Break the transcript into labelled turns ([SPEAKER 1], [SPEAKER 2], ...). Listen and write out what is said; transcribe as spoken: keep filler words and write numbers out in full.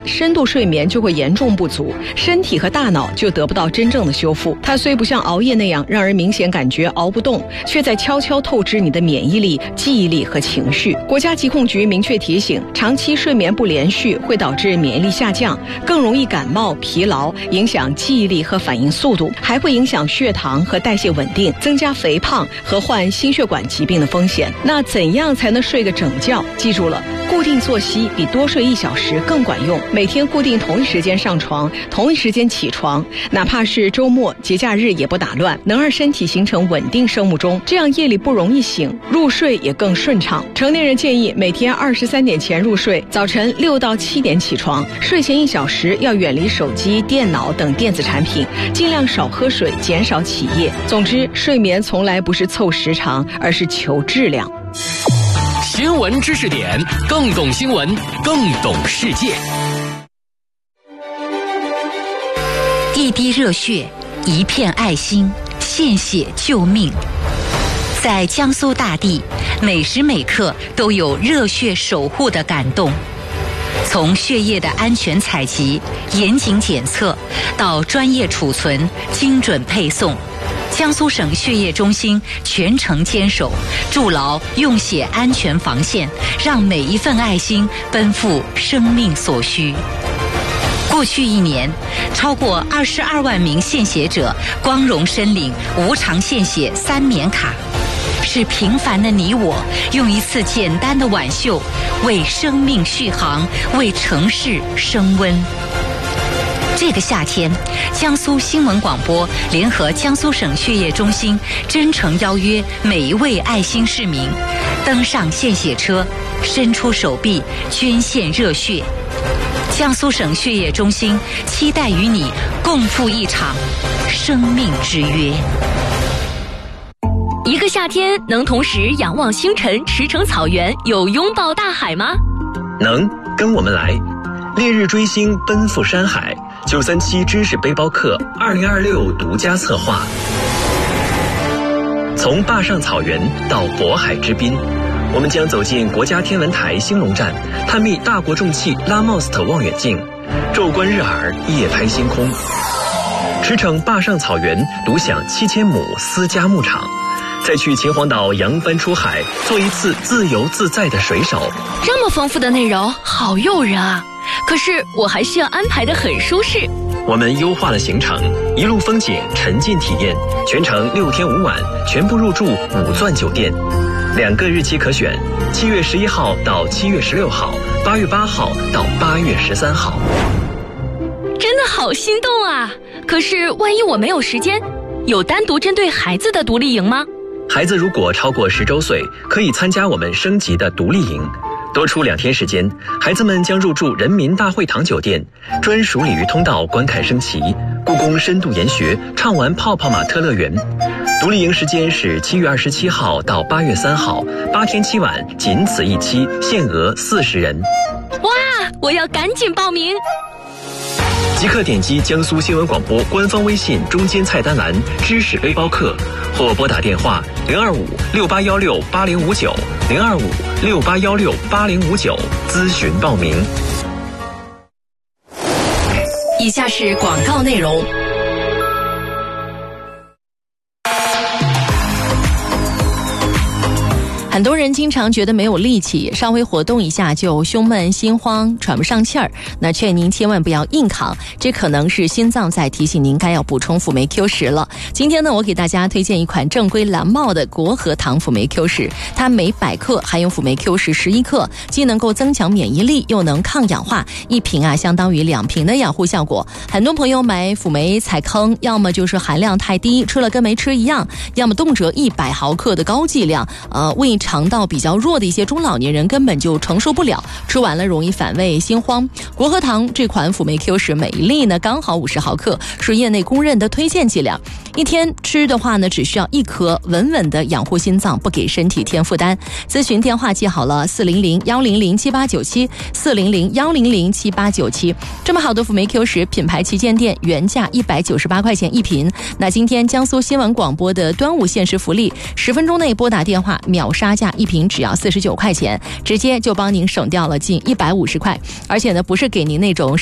[SPEAKER 1] 深度睡眠就会严重不足，身体和大脑就得不到真正的修复。它虽不像熬夜那样让人明显感觉熬不动，却在悄悄透支你的免疫力、记忆力和情绪。国家疾控局明确提醒，长期睡眠不连续会导致免疫力下降，更容易感冒、疲劳，影响记忆力和反应速度，还会影响血糖和代谢稳定，增加肥胖和患心血管疾病的风险。那怎样才能睡个整觉？记住了，固定作息比多睡一小时更管用。每天固定同一时间上床，同一时间起床，哪怕是周末、节假日也不打乱，能让身体形成稳定生物钟，这样夜里不容易醒，入睡也更顺畅。成年人建议每天二十三点前入睡，早晨六到七点起床。睡前一小时要远离手机、电脑等电子产品，尽量少喝水，减少起夜。总之，睡眠从来不是凑时长，而是求质量。
[SPEAKER 2] 新闻知识点，更懂新闻，更懂世界。
[SPEAKER 3] 一滴热血，一片爱心，献血救命。在江苏大地，每时每刻都有热血守护的感动。从血液的安全采集、严谨检测，到专业储存、精准配送，江苏省血液中心全程坚守，筑牢用血安全防线，让每一份爱心奔赴生命所需。过去一年，超过二十二万名献血者光荣申领无偿献血三免卡，是平凡的你我用一次简单的挽袖，为生命续航，为城市升温。这个夏天，江苏新闻广播联合江苏省血液中心真诚邀约每一位爱心市民登上献血车，伸出手臂捐献热血。江苏省血液中心期待与你共赴一场生命之约。
[SPEAKER 4] 一个夏天能同时仰望星辰、驰骋草原，有拥抱大海吗？
[SPEAKER 5] 能，跟我们来。烈日追星，奔赴山海。九三七知识背包客二零二六独家策划，从坝上草原到渤海之滨，我们将走进国家天文台兴隆站，探秘大国重器拉莫斯特望远镜，昼观日珥，夜拍星空。驰骋坝上草原，独享七千亩私家牧场，再去秦皇岛扬帆出海，做一次自由自在的水手。
[SPEAKER 4] 这么丰富的内容，好诱人啊！可是我还需要安排得很舒适。
[SPEAKER 5] 我们优化了行程，一路风景，沉浸体验，全程六天五晚，全部入住五钻酒店。两个日期可选，七月十一号到七月十六号，八月八号到八月十三号。
[SPEAKER 4] 真的好心动啊！可是万一我没有时间，有单独针对孩子的独立营吗？
[SPEAKER 5] 孩子如果超过十周岁，可以参加我们升级的独立营。多出两天时间，孩子们将入住人民大会堂酒店，专属鲤鱼通道观看升旗，故宫深度研学，畅玩泡泡玛特乐园。独立营时间是七月二十七号到八月三号，八天七晚，仅此一期，限额四十人。
[SPEAKER 4] 哇，我要赶紧报名！
[SPEAKER 5] 即刻点击江苏新闻广播官方微信中间菜单栏知识背包客，或拨打电话零二五六八幺六八零五九零二五六八幺六八零五九咨询报名。
[SPEAKER 4] 以下是广告内容。
[SPEAKER 6] 很多人经常觉得没有力气，稍微活动一下就胸闷、心慌、喘不上气儿。那劝您千万不要硬扛，这可能是心脏在提醒您该要补充辅酶 Q 十了。今天呢，我给大家推荐一款正规蓝帽的国和堂辅酶 Q 十，它每百克含有辅酶 Q 十十一克，既能够增强免疫力，又能抗氧化，一瓶啊相当于两瓶的养护效果。很多朋友买辅酶踩坑，要么就是含量太低，吃了跟没吃一样，要么动辄一百毫克的高剂量，呃，胃肠道比较弱的一些中老年人根本就承受不了，吃完了容易反胃心慌。国和堂这款辅酶 Q 十每一粒呢刚好五十毫克，是业内公认的推荐剂量，一天吃的话呢只需要一颗，稳稳的养护心脏，不给身体添负担。咨询电话记好了，四零零幺零零七八九七四零零幺零零七八九七。这么好的辅酶 Q 十品牌旗舰店原价一百九十八块钱一瓶，那今天江苏新闻广播的端午限时福利，十分钟内拨打电话秒杀价，一瓶只要四十九块钱，直接就帮您省掉了近一百五十块，而且呢不是给您那种